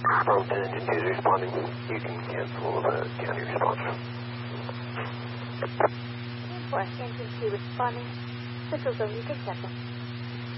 Burlington Engine 2 is responding. You can cancel the county response. For Engine 2 responding. This is Ozone. You can cancel.